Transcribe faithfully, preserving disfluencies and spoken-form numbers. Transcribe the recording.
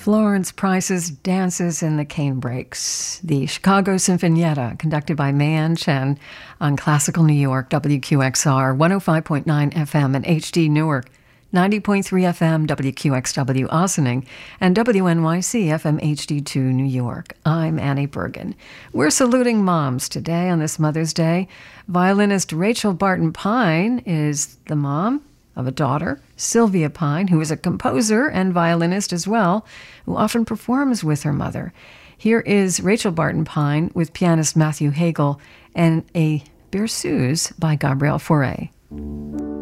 Florence Price's Dances in the Canebrakes, the Chicago Sinfonietta, conducted by Man Chen on Classical New York, W Q X R, one oh five point nine F M and H D Newark, ninety point three F M, W Q X W Ossining, and W N Y C F M H D two New York. I'm Annie Bergen. We're saluting moms today on this Mother's Day. Violinist Rachel Barton Pine is the mom of a daughter, Sylvia Pine, who is a composer and violinist as well, who often performs with her mother. Here is Rachel Barton Pine with pianist Matthew Hagel and a Berceuse by Gabriel Fauré.